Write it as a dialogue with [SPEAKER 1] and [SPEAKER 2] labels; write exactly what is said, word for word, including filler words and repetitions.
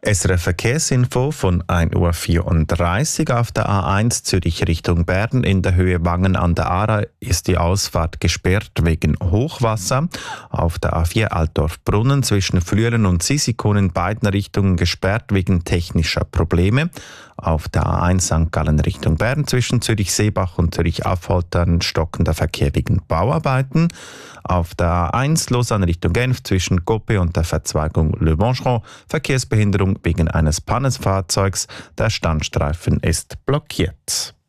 [SPEAKER 1] S R F Verkehrsinfo von ein Uhr vierunddreißig auf der A eins Zürich Richtung Bern. In der Höhe Wangen an der Aare ist die Ausfahrt gesperrt wegen Hochwasser. Auf der A vier Altdorf-Brunnen zwischen Flüelen und Sisikon in beiden Richtungen gesperrt wegen technischer Probleme. Auf der A eins Sankt Gallen Richtung Bern zwischen Zürich-Seebach und Zürich-Affoltern stockender Verkehr wegen Bauarbeiten. Auf der A eins Lausanne Richtung Genf zwischen Coppe und der Verzweigung Le Boncheron Verkehrsbehinderung wegen eines Pannenfahrzeugs. Der Standstreifen ist blockiert.